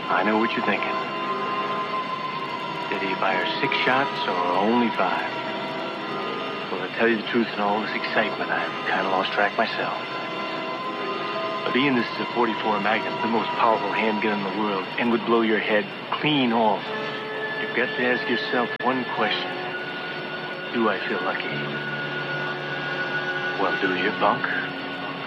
I know what you're thinking. Did he fire 6 shots or only 5? Well, to tell you the truth, in all this excitement, I've kind of lost track myself. But Ian, this is a .44 Magnum, the most powerful handgun in the world, and would blow your head clean off. You've got to ask yourself one question. Do I feel lucky? Well, do you, punk?